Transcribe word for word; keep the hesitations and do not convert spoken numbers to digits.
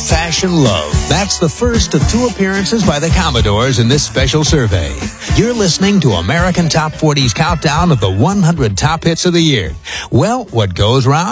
old-fashioned love. That's the first of two appearances by the Commodores in this special survey. You're listening to American Top forty's countdown of the one hundred top hits of the year. Well, what goes round